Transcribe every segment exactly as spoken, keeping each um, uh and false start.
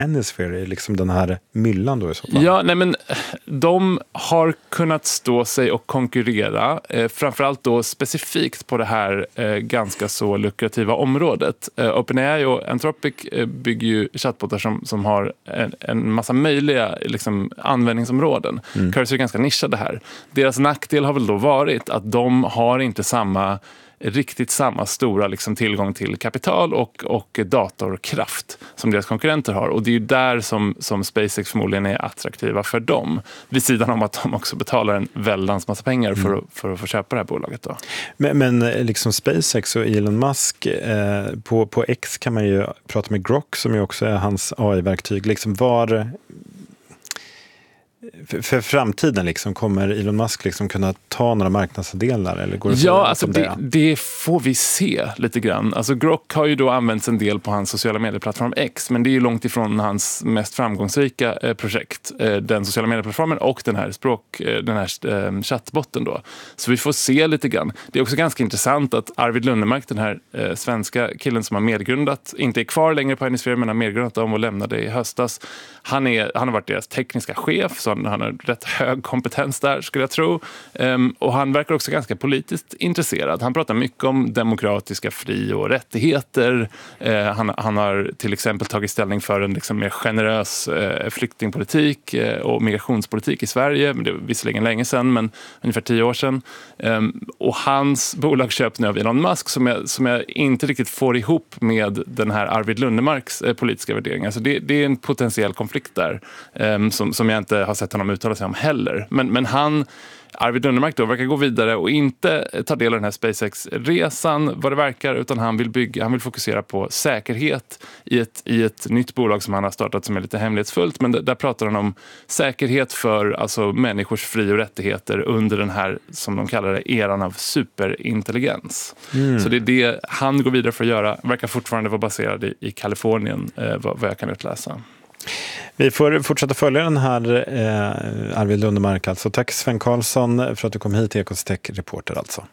Anysphere är liksom den här myllan då i så fall? Ja, nej men de har kunnat stå sig och konkurrera, eh, framförallt då specifikt på det här eh, ganska så lukrativa området. Eh, OpenAI och Anthropic eh, bygger ju chattbottar som, som har en, en massa möjliga liksom, användningsområden. Mm. Cursor är ganska nischade här. Deras nackdel har väl då varit att de har inte samma riktigt samma stora liksom, tillgång till kapital och, och datorkraft som deras konkurrenter har. Och det är ju där som, som SpaceX förmodligen är attraktiva för dem. Vid sidan om att de också betalar en väldans massa pengar för, mm. för att få köpa det här bolaget då. Men, men liksom SpaceX och Elon Musk, eh, på, på X kan man ju prata med Grok som ju också är hans A I-verktyg. Liksom var... För, för framtiden liksom, kommer Elon Musk liksom kunna ta några marknadsandelar eller går det ja, alltså det, det får vi se lite grann. Alltså Grok har ju då använts en del på hans sociala medieplattform X, men det är ju långt ifrån hans mest framgångsrika eh, projekt, eh, den sociala medieplattformen och den här språk eh, den här eh, chattbotten då. Så vi får se lite grann. Det är också ganska intressant att Arvid Lundemark, den här eh, svenska killen som har medgrundat, inte är kvar längre på Anysphere men har medgrundat dem och lämnade i höstas. Han, är, han har varit deras tekniska chef, så han har rätt hög kompetens där skulle jag tro. Um, och han verkar också ganska politiskt intresserad. Han pratar mycket om demokratiska fri- och rättigheter. Uh, han, han har till exempel tagit ställning för en liksom mer generös uh, flyktingpolitik uh, och migrationspolitik i Sverige. Det var visserligen länge sedan, men ungefär tio år sedan. Um, och hans bolag köps nu av Elon Musk som jag, som jag inte riktigt får ihop med den här Arvid Lundemarks uh, politiska värderingar. Så det, det är en potentiell konflikt där um, som, som jag inte har sett honom uttala sig om heller. Men, men han, Arvid Lundemark då, verkar gå vidare och inte ta del av den här SpaceX-resan vad det verkar, utan han vill bygga, han vill fokusera på säkerhet i ett, i ett nytt bolag som han har startat som är lite hemlighetsfullt, men där, där pratar han om säkerhet för alltså människors fri- och rättigheter under den här, som de kallar det, eran av superintelligens. Mm. Så det är det han går vidare för att göra, verkar fortfarande vara baserad i, i Kalifornien, eh, vad, vad jag kan utläsa. Vi får fortsätta följa den här eh, Arvid Lundemark alltså. Tack Sven Karlsson för att du kom hit, Ekots Tech-reporter alltså.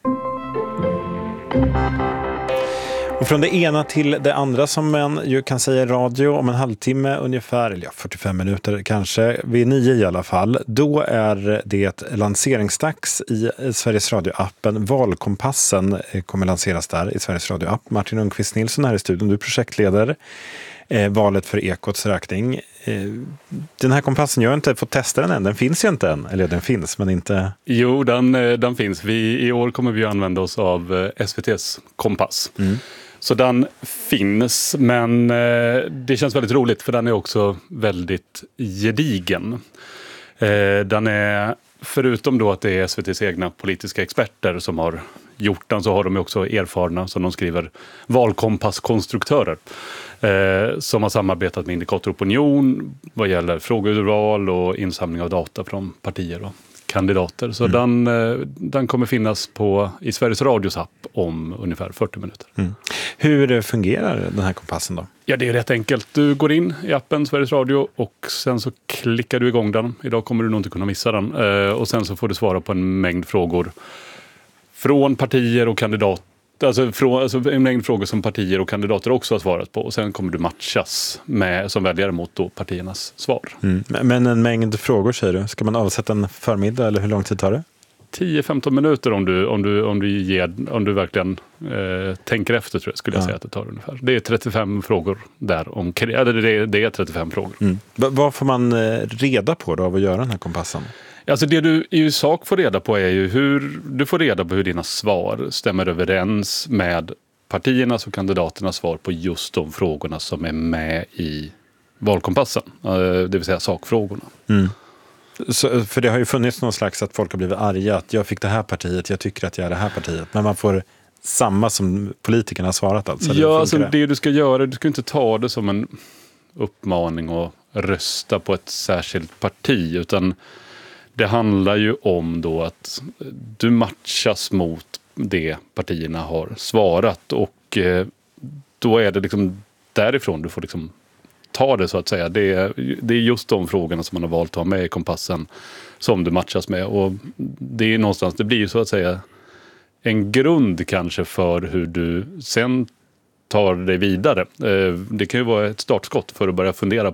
Och från det ena till det andra som man ju kan säga i radio om en halvtimme ungefär, eller ja, fyrtiofem minuter kanske, vid nio i alla fall. Då är det lanseringsdags i Sveriges Radio-appen. Valkompassen kommer lanseras där i Sveriges Radio-app. Martin Ungqvist Nilsson här i studion, du är projektleder. Eh, valet för Ekots räkning. Eh, den här kompassen, jag har inte fått testa den än. Den finns ju inte än. Eller den finns, men inte... Jo, den, den finns. Vi, i år kommer vi använda oss av S V T:s kompass. Mm. Så den finns, men eh, det känns väldigt roligt för den är också väldigt gedigen. Eh, den är, förutom då att det är S V T:s egna politiska experter som har gjort den, så har de också erfarna, som de skriver, valkompasskonstruktörer eh, som har samarbetat med Indikator Opinion vad gäller frågeurval och insamling av data från partier och kandidater. Så mm. den, eh, den kommer finnas på, i Sveriges Radios app om ungefär fyrtio minuter. Mm. Hur fungerar den här kompassen då? Ja, det är rätt enkelt. Du går in i appen Sveriges Radio och sen så klickar du igång den. Idag kommer du nog inte kunna missa den. Eh, och sen så får du svara på en mängd frågor från partier och kandidater. Alltså, från, alltså en mängd frågor som partier och kandidater också har svarat på. Och sen kommer du matchas med, som väljare mot då partiernas svar. Mm. Men en mängd frågor säger du. Ska man avsätta en förmiddag eller hur lång tid tar det? tio femton minuter om du, om du, om du, ger, om du verkligen eh, tänker efter, tror jag, skulle jag ja. säga att det tar ungefär. Det är trettiofem frågor där. Om, eller det, det är trettiofem frågor. Mm. V- vad får man reda på då av att göra den här kompassen? Alltså det du i sak får reda på är ju hur du får reda på hur dina svar stämmer överens med partiernas och kandidaternas svar på just de frågorna som är med i valkompassen. Det vill säga sakfrågorna. Mm. Så, för det har ju funnits någon slags att folk har blivit arga att jag fick det här partiet, jag tycker att jag är det här partiet. Men man får samma som politikerna har svarat alltså. Ja, alltså det? det du ska göra, du ska inte ta det som en uppmaning att rösta på ett särskilt parti, utan det handlar ju om då att du matchas mot det partierna har svarat, och eh, då är det liksom därifrån du får liksom ta det, så att säga. Det är, det är just de frågorna som man har valt att ha med i kompassen som du matchas med, och det är någonstans, det blir ju så att säga en grund kanske för hur du sen tar dig vidare. Det kan ju vara ett startskott för att börja fundera